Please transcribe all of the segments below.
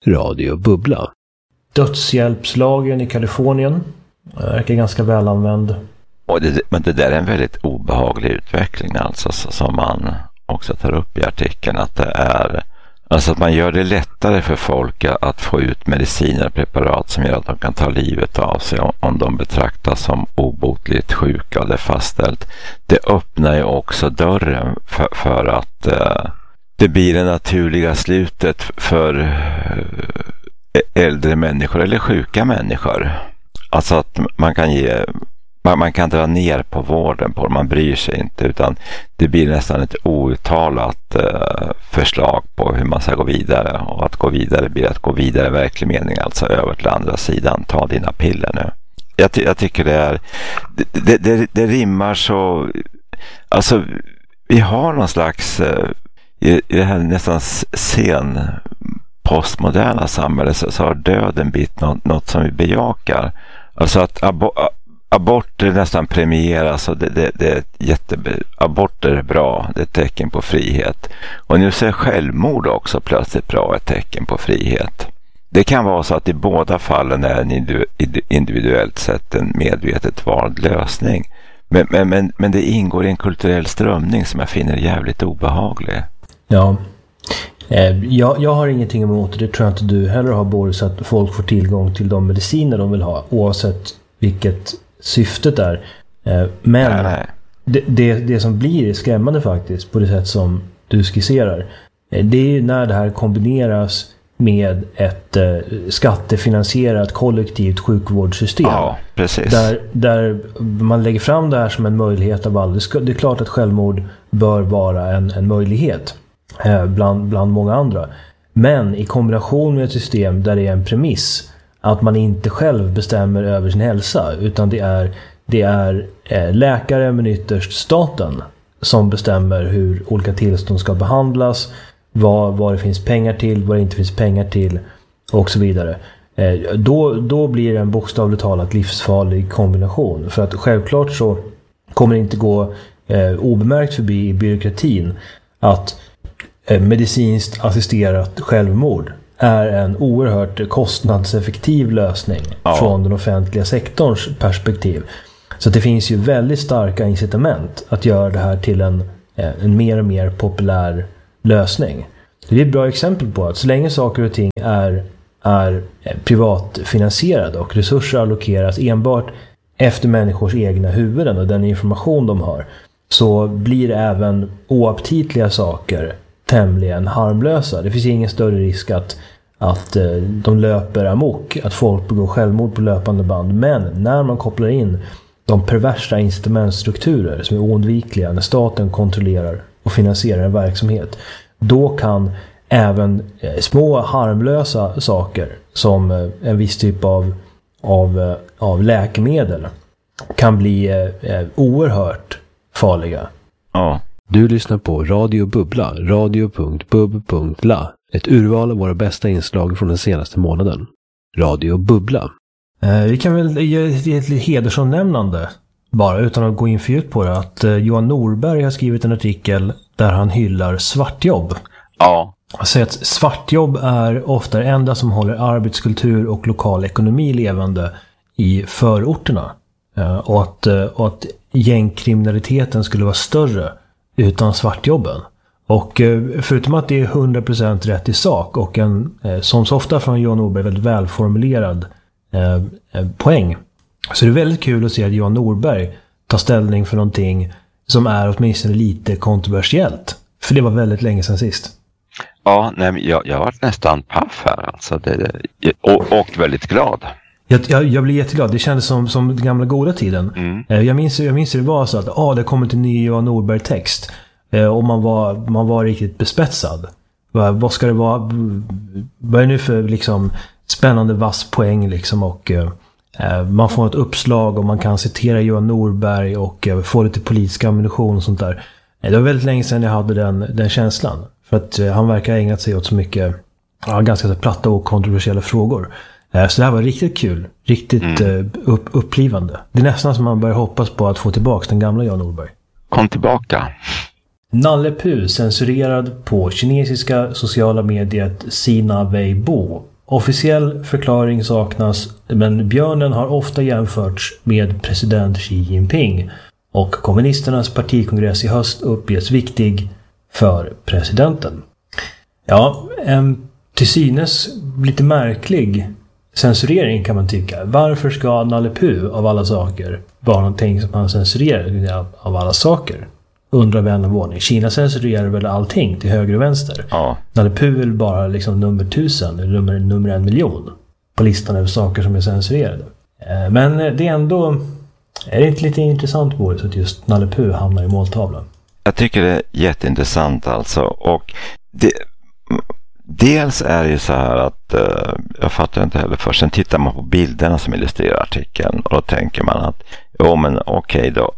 Radio Bubbla. Dödshjälpslagen i Kalifornien är ganska välanvänd. Men det där är en väldigt obehaglig utveckling alltså, som man också tar upp i artikeln, att det är alltså att man gör det lättare för folk att få ut mediciner och preparat som gör att de kan ta livet av sig om de betraktas som obotligt sjuka, och det är fastställt. Det öppnar ju också dörren för att det blir det naturliga slutet för äldre människor eller sjuka människor. Alltså att man kan dra ner på vården på det, man bryr sig inte, utan det blir nästan ett outtalat förslag på hur man ska gå vidare, och att gå vidare blir att gå vidare i verklig mening, alltså över till andra sidan, ta dina piller nu. Jag tycker det rimmar så, alltså vi har någon slags i det här nästan sen postmoderna samhället så har döden blivit något som vi bejakar. Alltså att aborter nästan premieras, och aborter är bra, det är ett tecken på frihet. Och nu ser självmord också plötsligt bra, ett tecken på frihet. Det kan vara så att i båda fallen är en individuellt sett en medvetet vald lösning. Men det ingår i en kulturell strömning som jag finner jävligt obehaglig. Ja. Jag har ingenting emot det tror jag inte du heller har, Boris, att folk får tillgång till de mediciner de vill ha, oavsett vilket syftet är. Men det som blir skrämmande faktiskt, på det sätt som du skisserar, det är ju när det här kombineras med ett skattefinansierat kollektivt sjukvårdssystem. Ja, precis. Där man lägger fram det här som en möjlighet av all. Det är klart att självmord bör vara en möjlighet bland många andra. Men i kombination med ett system där det är en premiss att man inte själv bestämmer över sin hälsa, utan det är läkare, men ytterst staten, som bestämmer hur olika tillstånd ska behandlas, vad det finns pengar till, vad det inte finns pengar till och så vidare. Då blir det en bokstavligt talat livsfarlig kombination. För att självklart så kommer det inte gå obemärkt förbi i byråkratin att medicinskt assisterat självmord är en oerhört kostnadseffektiv lösning från den offentliga sektorns perspektiv. Så det finns ju väldigt starka incitament att göra det här till en mer och mer populär lösning. Det är ett bra exempel på att så länge saker och ting är privatfinansierade och resurser allokeras enbart efter människors egna huvuden och den information de har, så blir även oaptitliga saker tämligen harmlösa. Det finns ingen större risk att de löper amok, att folk begår självmord på löpande band. Men när man kopplar in de perversa incitamentstrukturer som är oundvikliga när staten kontrollerar och finansierar en verksamhet, då kan även små harmlösa saker som en viss typ av läkemedel kan bli oerhört farliga. Ja. Du lyssnar på Radio Bubbla, radio.bub.la. Ett urval av våra bästa inslag från den senaste månaden. Radio Bubbla. Vi kan väl ge ett hedersomnämnande, bara utan att gå in för djupt på det, att Johan Norberg har skrivit en artikel där han hyllar svartjobb. Ja. Han säger att svartjobb är ofta det enda som håller arbetskultur och lokal ekonomi levande i förorterna. Och att gängkriminaliteten skulle vara större utan svartjobben. Och förutom att det är 100% rätt i sak och en, som så ofta från Johan Norberg, väldigt välformulerad poäng, så är det väldigt kul att se att Johan Norberg tar ställning för någonting som är åtminstone lite kontroversiellt. För det var väldigt länge sedan sist. Ja, nej, jag har varit nästan paff här alltså. Och väldigt glad. Jag blir jätteglad. Det kändes som den gamla goda tiden. Jag minns hur det var så att det kommer till ny Johan Norberg-text. Och man var riktigt bespetsad. Vad ska det vara? Vad är det nu för liksom spännande vass poäng liksom, och man får ett uppslag och man kan citera Johan Norberg och få lite politisk ammunition och sånt där. Det var väldigt länge sedan jag hade den känslan. För att han verkar ha ägnat sig åt så mycket ganska så platta och kontroversiella frågor. Så det här var riktigt kul. Riktigt upplivande. Det är nästan som man börjar hoppas på att få tillbaka den gamla Johan Norberg. Kom tillbaka. Nalle Puh censurerad på kinesiska sociala mediet Sina Weibo Officiell förklaring saknas, men björnen har ofta jämförts med president Xi Jinping och kommunisternas partikongress i höst uppges viktig för presidenten. Ja, till synes lite märklig censurering kan man tycka. Varför ska Nalle Puh av alla saker vara någonting som man censurerar av alla saker? Undrar vän av ordning. Kina censurerar väl allting till höger och vänster. Ja. Nalle Puh är väl bara liksom nummer 1000 eller nummer 1 miljon på listan över saker som är censurerade. Men det är ändå... Är det inte lite intressant på det att just Nalle Puh hamnar i måltavlan? Jag tycker det är jätteintressant alltså. Och dels är det ju så här att jag fattar inte heller för. Sen tittar man på bilderna som illustrerar artikeln och då tänker man att okej då,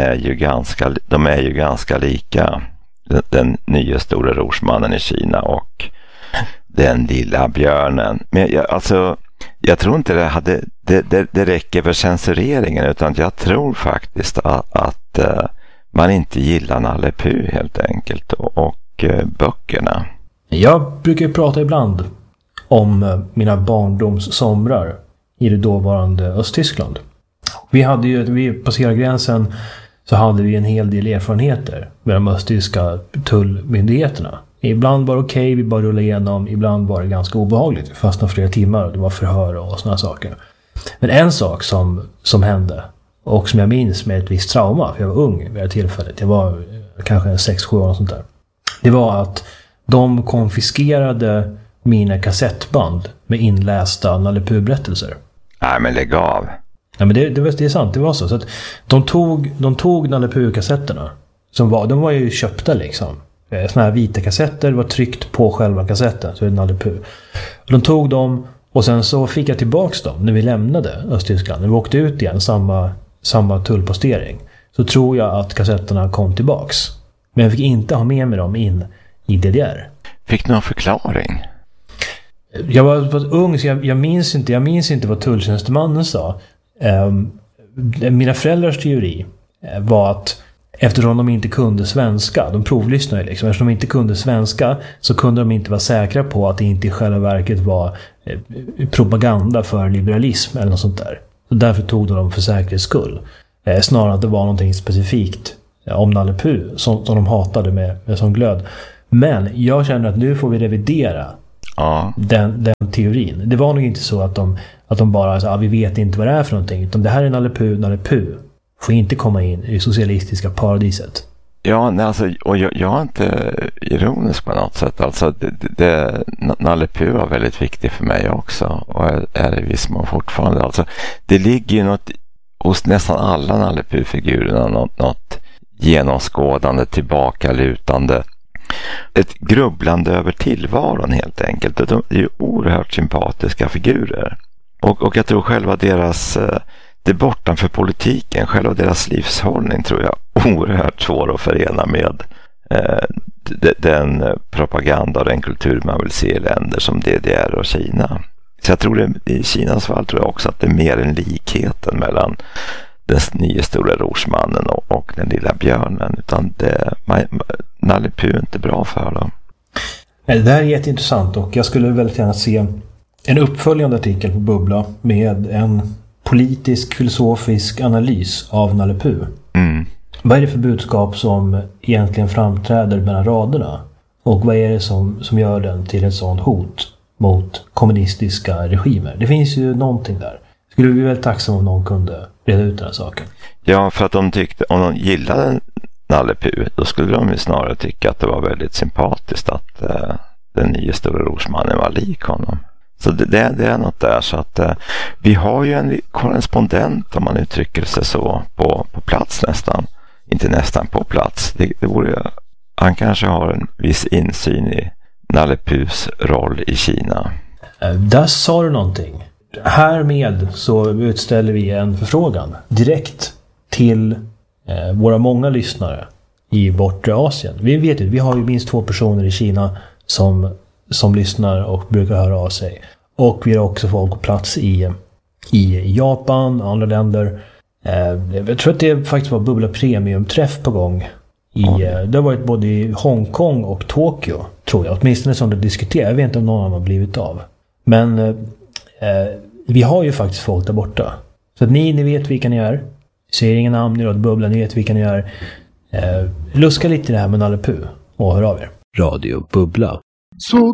de är ju ganska lika den nya stora rorsmannen i Kina och den lilla björnen. Men jag tror inte det räcker för censureringen, utan jag tror faktiskt att man inte gillar Nalle Puh helt enkelt och böckerna. Jag brukar prata ibland om mina barndomssomrar i det dåvarande Östtyskland. Vi passerade gränsen så hade vi en hel del erfarenheter med de östtyska tullmyndigheterna. Ibland var det okej, vi bara rullade igenom. Ibland var det ganska obehagligt. Vi fastnade flera timmar och det var förhör och sådana saker. Men en sak som hände och som jag minns med ett visst trauma, för jag var ung vid det här tillfället. Jag var kanske 6-7 år och sånt där. Det var att de konfiskerade mina kassettband med inlästa Nalle Puh-berättelser. Nej, men lägg av. Ja, men det är sant, det var så. Så att de tog Nalle Puh-kassetterna. De var ju köpta liksom. Såna här vita kassetter var tryckt på själva kassetten. Så är det Nalle Puh. De tog dem och sen så fick jag tillbaks dem när vi lämnade Östtyskland. När vi åkte ut igen, samma tullpostering. Så tror jag att kassetterna kom tillbaks. Men jag fick inte ha med mig dem in i DDR. Fick du någon förklaring? Jag var ung så jag minns inte vad tulltjänstemannen sa. Mina föräldrars teori var att eftersom de inte kunde svenska, de provlyssnade liksom, eftersom de inte kunde svenska så kunde de inte vara säkra på att det inte i själva verket var propaganda för liberalism eller något sånt där. Så därför tog de för säkerhets skull. Snarare att det var någonting specifikt om Nalle Puh som de hatade med sån glöd. Men jag känner att nu får vi revidera den teorin. Det var nog inte så att de bara sa vi vet inte vad det är för någonting, utan det här är Nalle Puh får inte komma in i socialistiska paradiset. Ja, alltså, och jag är inte ironisk på något sätt. Alltså, Nalle Puh var väldigt viktig för mig också och är det viss mån fortfarande. Alltså, det ligger ju något hos nästan alla Nalle Puh-figurerna, något genomskådande, tillbakalutande, ett grubblande över tillvaron helt enkelt. De är ju oerhört sympatiska figurer. Och jag tror själva deras det bortanför politiken, själva deras livshållning tror jag oerhört svår att förena med den propaganda och den kultur man vill se i länder som DDR och Kina. Så jag tror i Kinas fall tror jag också att det är mer en likheten mellan den nya stora rorsmannen och den lilla björnen, utan Nalle Puh är inte bra för dem. Det här är jätteintressant och jag skulle väldigt gärna se en uppföljande artikel på Bubbla med en politisk, filosofisk analys av Nalle Puh. Vad är det för budskap som egentligen framträder mellan raderna? Och vad är det som gör den till ett sådant hot mot kommunistiska regimer? Det finns ju någonting där. Skulle vi bli väldigt tacksamma om någon kunde reda ut den här saken. Ja, för att om de gillade Nalle Puh, då skulle de ju snarare tycka att det var väldigt sympatiskt att den nya stora rorsmannen var lik honom. Så det är något där, så att vi har ju en korrespondent, om man uttrycker sig så, på plats nästan. Inte nästan på plats. Han kanske har en viss insyn i Nalle Puhs roll i Kina. Där sa du någonting. Härmed så utställer vi en förfrågan direkt till våra många lyssnare i bortre Asien. Vi vet ju, vi har ju minst 2 personer i Kina som lyssnar och brukar höra av sig. Och vi har också folk på plats i Japan och andra länder. Jag tror att det faktiskt var Bubbla Premium-träff på gång. Det har varit både i Hongkong och Tokyo, tror jag. Åtminstone som det diskuterar. Jag vet inte om någon har blivit av. Men vi har ju faktiskt folk där borta. Så att ni vet vilka ni är. Säger inga namn, ni låter bubbla, ni vet vilka ni är. Luska lite i det här med Nalle Puh och hör av er. Radio Bubbla. Så